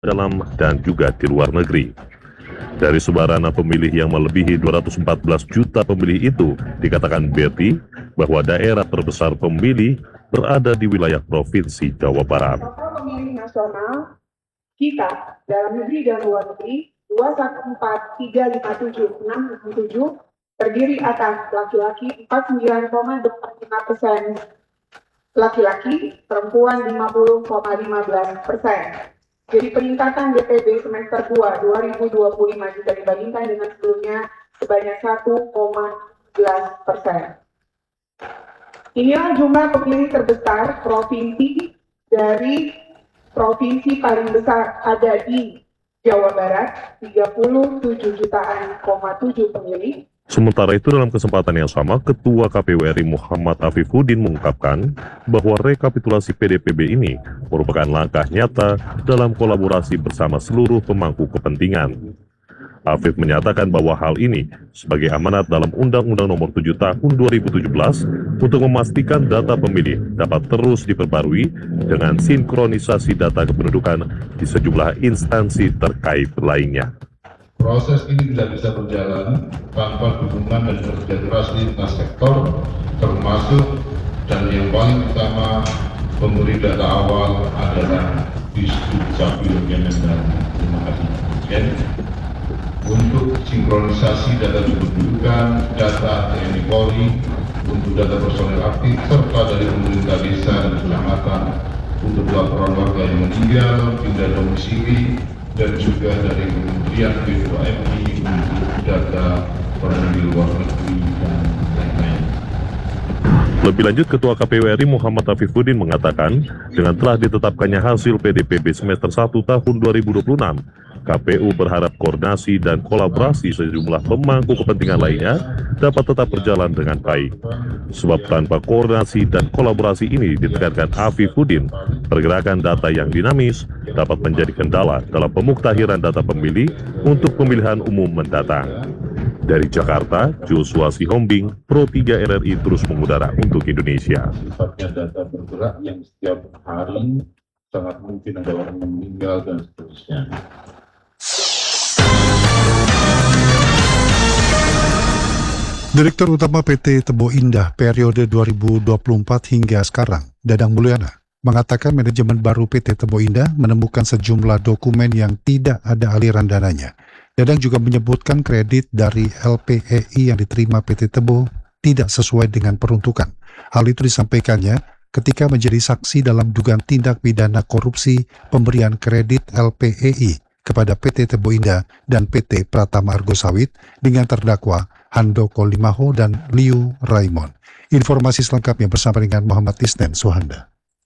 dalam dan juga di luar negeri. Dari sebaran pemilih yang melebihi 214 juta pemilih itu, dikatakan Betty bahwa daerah terbesar pemilih berada di wilayah Provinsi Jawa Barat. Total pemilih nasional kita dalam negeri dan luar negeri 214357667 terdiri atas laki-laki 49,25%, laki-laki, perempuan 50,15%. Jadi peningkatan DPD semester 2 2025 jika dibandingkan dengan sebelumnya sebanyak 1,11%. Inilah jumlah pemilih terbesar provinsi. Dari provinsi paling besar ada di Jawa Barat 37,7 jutaan pemilih. Sementara itu dalam kesempatan yang sama, Ketua KPU RI Muhammad Afifuddin mengungkapkan bahwa rekapitulasi PDPB ini merupakan langkah nyata dalam kolaborasi bersama seluruh pemangku kepentingan. Afif menyatakan bahwa hal ini sebagai amanat dalam Undang-Undang Nomor 7 Tahun 2017 untuk memastikan data pemilih dapat terus diperbarui dengan sinkronisasi data kependudukan di sejumlah instansi terkait lainnya. Proses ini tidak bisa berjalan tanpa dukungan dan kerja keras lintas sektor, termasuk dan yang paling utama pemberi data awal adalah Disdukcapil Kemendan. Terima kasih. Untuk sinkronisasi data kependudukan, data TNI Polri, untuk data personel aktif serta dari pemerintah desa dan kecamatan, untuk laporan warga yang meninggal, pindah domisili, dan juga dari Kementerian BUMN untuk data orang di luar negeri dan lain-lain. Lebih lanjut, Ketua KPU RI Muhammad Afifuddin mengatakan, dengan telah ditetapkannya hasil PDPB semester 1 tahun 2026, KPU berharap koordinasi dan kolaborasi sejumlah pemangku kepentingan lainnya dapat tetap berjalan dengan baik. Sebab tanpa koordinasi dan kolaborasi ini, ditekankan Afifuddin, pergerakan data yang dinamis dapat menjadi kendala dalam pemuktahiran data pemilih untuk pemilihan umum mendatang. Dari Jakarta, Joshua Sihombing, Pro 3 RRI terus mengudara untuk Indonesia. Sifatnya data bergerak yang setiap hari sangat mungkin ada orang yang meninggal dan seterusnya. Direktur Utama PT Tebo Indah periode 2024 hingga sekarang, Dadang Mulyana, mengatakan manajemen baru PT Tebo Indah menemukan sejumlah dokumen yang tidak ada aliran dananya. Dadang juga menyebutkan kredit dari LPEI yang diterima PT Tebo tidak sesuai dengan peruntukan. Hal itu disampaikannya ketika menjadi saksi dalam dugaan tindak pidana korupsi pemberian kredit LPEI kepada PT Tebo Indah dan PT Pratama Argo Sawit dengan terdakwa Handoko Limaho dan Liu Raimon. Informasi selengkapnya bersama dengan Muhammad Isnen Suhanda.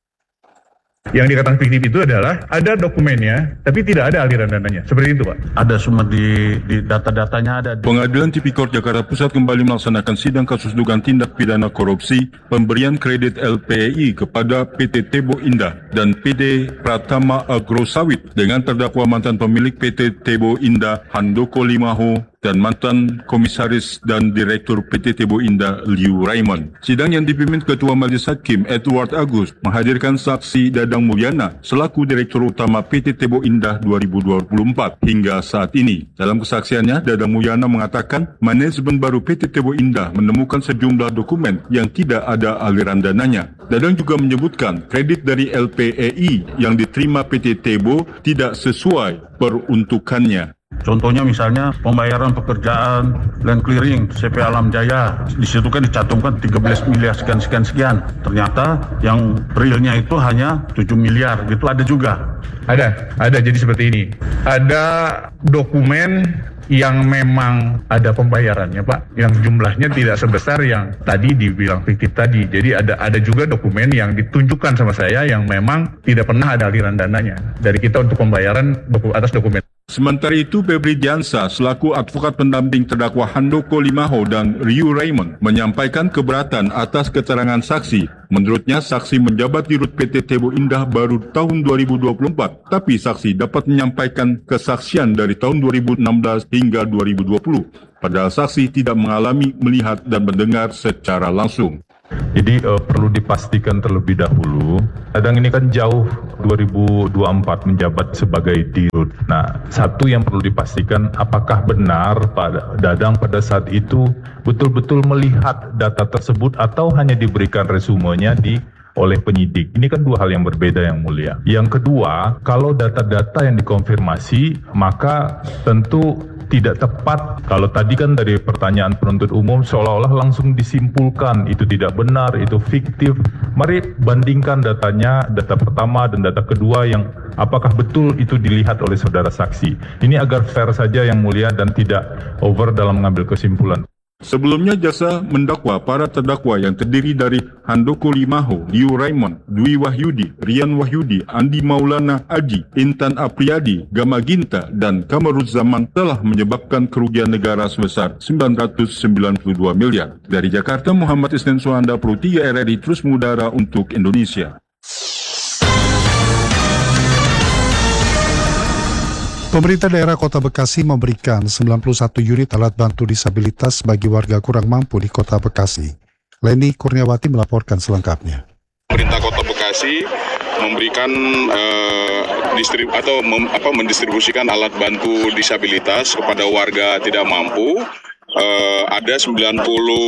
Yang dikatakan fiktif itu adalah ada dokumennya, tapi tidak ada aliran dananya. Seperti itu, Pak. Ada semua di data-datanya ada. Pengadilan Tipikor Jakarta Pusat kembali melaksanakan sidang kasus dugaan tindak pidana korupsi pemberian kredit LPEI kepada PT Tebo Indah dan PT Pratama Agro Sawit dengan terdakwa mantan pemilik PT Tebo Indah Handoko Limaho dan mantan komisaris dan direktur PT Tebo Indah Liu Raimon. Sidang yang dipimpin Ketua Majelis Hakim Edward Agus menghadirkan saksi Dadang Mulyana selaku Direktur Utama PT Tebo Indah 2024 hingga saat ini. Dalam kesaksiannya, Dadang Mulyana mengatakan manajemen baru PT Tebo Indah menemukan sejumlah dokumen yang tidak ada aliran dananya. Dadang juga menyebutkan kredit dari LPEI yang diterima PT Tebo tidak sesuai peruntukannya. Contohnya misalnya pembayaran pekerjaan land clearing CP Alam Jaya, di situ kan dicantumkan 13 miliar sekian. Ternyata yang realnya itu hanya 7 miliar, gitu ada juga. Ada. Jadi seperti ini. Ada dokumen yang memang ada pembayarannya, Pak, yang jumlahnya tidak sebesar yang tadi dibilang fiktif tadi. Jadi ada juga dokumen yang ditunjukkan sama saya yang memang tidak pernah ada aliran dananya dari kita untuk pembayaran atas dokumen. Sementara itu, Febri Diansa selaku advokat pendamping terdakwa Handoko Limaho dan Liu Raimon menyampaikan keberatan atas keterangan saksi. Menurutnya, saksi menjabat di Rut PT Tebo Indah baru tahun 2024, tapi saksi dapat menyampaikan kesaksian dari tahun 2016 hingga 2020. Padahal saksi tidak mengalami, melihat, dan mendengar secara langsung. Jadi perlu dipastikan terlebih dahulu, Dadang ini kan jauh 2024 menjabat sebagai Dirut. Nah, satu yang perlu dipastikan apakah benar Pak Dadang pada saat itu betul-betul melihat data tersebut atau hanya diberikan resumenya oleh penyidik. Ini kan dua hal yang berbeda yang mulia. Yang kedua, kalau data-data yang dikonfirmasi, maka tentu tidak tepat. Kalau tadi kan dari pertanyaan penuntut umum seolah-olah langsung disimpulkan itu tidak benar, itu fiktif. Mari bandingkan datanya, data pertama dan data kedua yang apakah betul itu dilihat oleh saudara saksi. Ini agar fair saja yang mulia dan tidak over dalam mengambil kesimpulan. Sebelumnya jaksa mendakwa para terdakwa yang terdiri dari Handoko Limaho, Liu Raymond, Dwi Wahyudi, Rian Wahyudi, Andi Maulana Aji, Intan Apriyadi, Gama Ginta, dan Kamaruzzaman telah menyebabkan kerugian negara sebesar 992 miliar. Dari Jakarta, Muhammad Isnin Suhanda, Pro 3 RRI terus mengudara untuk Indonesia. Pemerintah daerah Kota Bekasi memberikan 91 unit alat bantu disabilitas bagi warga kurang mampu di Kota Bekasi. Leni Kurniawati melaporkan selengkapnya. Pemerintah Kota Bekasi memberikan mendistribusikan alat bantu disabilitas kepada warga tidak mampu. Ada 91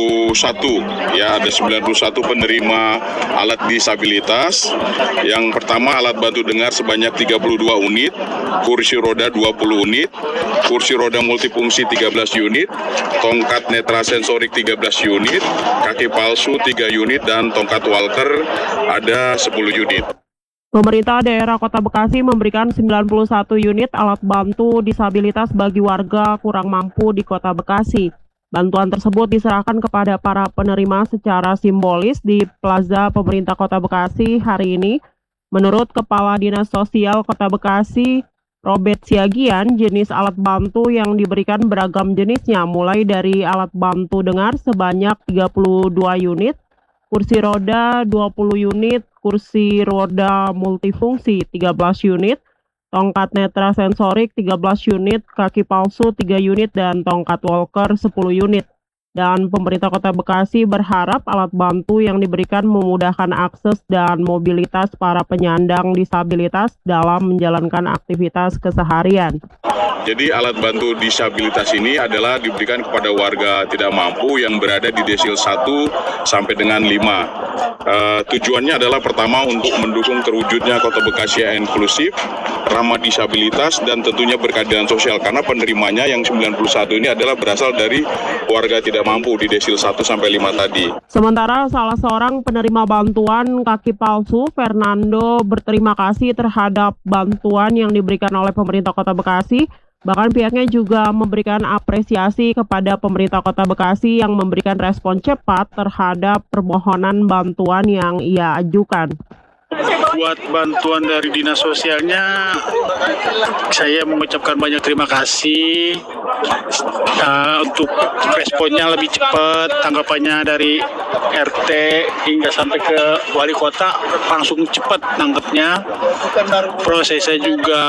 penerima alat disabilitas. Yang pertama alat bantu dengar sebanyak 32 unit, kursi roda 20 unit, kursi roda multifungsi 13 unit, tongkat netra sensorik 13 unit, kaki palsu 3 unit, dan tongkat walker ada 10 unit. Pemerintah daerah Kota Bekasi memberikan 91 unit alat bantu disabilitas bagi warga kurang mampu di Kota Bekasi. Bantuan tersebut diserahkan kepada para penerima secara simbolis di Plaza Pemerintah Kota Bekasi hari ini. Menurut Kepala Dinas Sosial Kota Bekasi, Robert Siagian, jenis alat bantu yang diberikan beragam jenisnya, mulai dari alat bantu dengar sebanyak 32 unit, kursi roda 20 unit, kursi roda multifungsi 13 unit, tongkat netra sensorik 13 unit, kaki palsu 3 unit, dan tongkat walker 10 unit. Dan pemerintah Kota Bekasi berharap alat bantu yang diberikan memudahkan akses dan mobilitas para penyandang disabilitas dalam menjalankan aktivitas keseharian. Jadi alat bantu disabilitas ini adalah diberikan kepada warga tidak mampu yang berada di desil 1 sampai dengan 5. Tujuannya adalah pertama untuk mendukung terwujudnya Kota Bekasi yang inklusif, ramah disabilitas, dan tentunya berkeadilan sosial, karena penerimanya yang 91 ini adalah berasal dari warga tidak mampu di desil 1 sampai 5 tadi. Sementara salah seorang penerima bantuan kaki palsu, Fernando, berterima kasih terhadap bantuan yang diberikan oleh pemerintah Kota Bekasi. Bahkan pihaknya juga memberikan apresiasi kepada pemerintah Kota Bekasi yang memberikan respon cepat terhadap permohonan bantuan yang ia ajukan. Buat bantuan dari dinas sosialnya, saya mengucapkan banyak terima kasih untuk responnya lebih cepat, tanggapannya dari RT hingga sampai ke wali kota langsung cepat nanggapnya. Prosesnya juga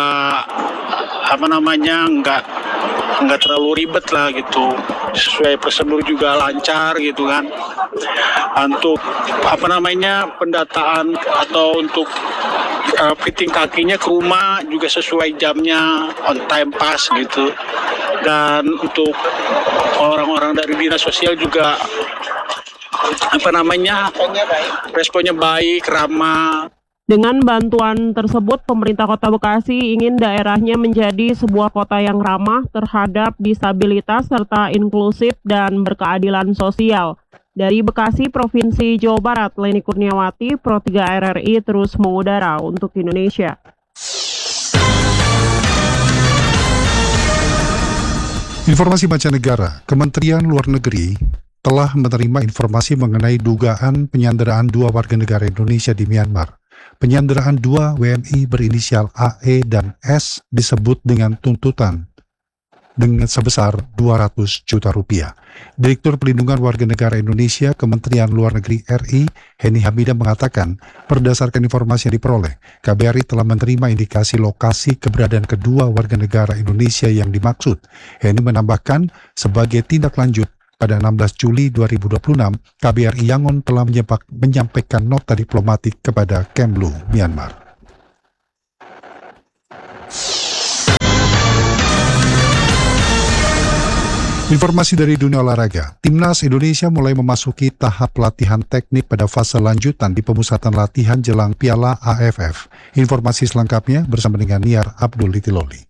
nggak terlalu ribet lah gitu, sesuai prosedur juga lancar gitu kan. Untuk pendataan atau untuk fitting kakinya ke rumah juga sesuai jamnya, on time pas gitu. Dan untuk orang-orang dari dinas sosial juga responnya baik, ramah. Dengan bantuan tersebut, pemerintah Kota Bekasi ingin daerahnya menjadi sebuah kota yang ramah terhadap disabilitas serta inklusif dan berkeadilan sosial. Dari Bekasi, Provinsi Jawa Barat, Leni Kurniawati, Pro 3 RRI terus mengudara untuk Indonesia. Informasi mancanegara, Kementerian Luar Negeri telah menerima informasi mengenai dugaan penyanderaan 2 warga negara Indonesia di Myanmar. Penyanderaan 2 WNI berinisial AE dan S disebut dengan tuntutan dengan sebesar 200 juta rupiah. Direktur Pelindungan Warga Negara Indonesia Kementerian Luar Negeri RI, Heni Hamidah mengatakan, berdasarkan informasi yang diperoleh, KBRI telah menerima indikasi lokasi keberadaan kedua warga negara Indonesia yang dimaksud. Heni menambahkan, sebagai tindak lanjut, Pada 16 Juli 2026, KBRI Yangon telah menyampaikan nota diplomatik kepada Kemlu, Myanmar. Informasi dari dunia olahraga, Timnas Indonesia mulai memasuki tahap latihan teknik pada fase lanjutan di pemusatan latihan jelang Piala AFF. Informasi selengkapnya bersama dengan Niar Abdul Litiloli.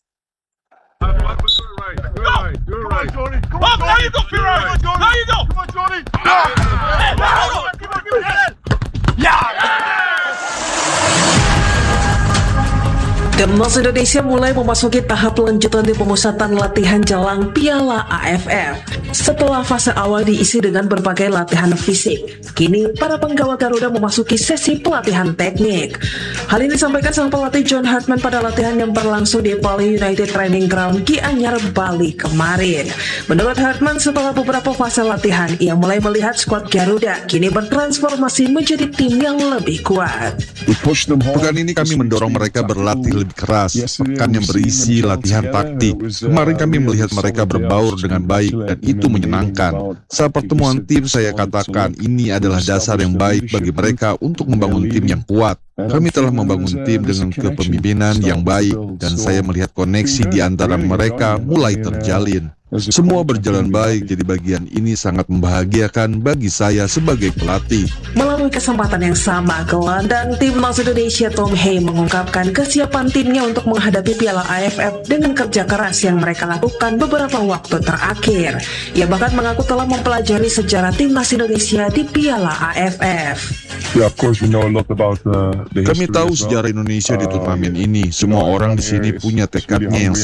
Timnas Indonesia mulai memasuki tahap lanjutan di pemusatan latihan jelang Piala AFF. Setelah fase awal diisi dengan berbagai latihan fisik, kini para penggawa Garuda memasuki sesi pelatihan teknik. Hal ini disampaikan sang pelatih John Hartman pada latihan yang berlangsung di Bali United Training Ground Gianyar, Bali kemarin. Menurut Hartman, setelah beberapa fase latihan, ia mulai melihat skuad Garuda kini bertransformasi menjadi tim yang lebih kuat. Pekan ini kami mendorong mereka berlatih lebih keras, pekan yang berisi latihan taktik. Kemarin kami melihat mereka berbaur dengan baik dan itu menyenangkan. Saat pertemuan tim saya katakan ini adalah dasar yang baik bagi mereka untuk membangun tim yang kuat. Kami telah membangun tim dengan kepemimpinan yang baik dan saya melihat koneksi di antara mereka mulai terjalin. Semua berjalan baik, jadi bagian ini sangat membahagiakan bagi saya sebagai pelatih. Melalui kesempatan yang sama, gelandang Timnas Indonesia Tom Hey mengungkapkan kesiapan timnya untuk menghadapi Piala AFF dengan kerja keras yang mereka lakukan beberapa waktu terakhir. Ia bahkan mengaku telah mempelajari sejarah Timnas Indonesia di Piala AFF. Kami tahu sejarah Indonesia di turnamen ini. Semua orang di sini punya tekadnya yang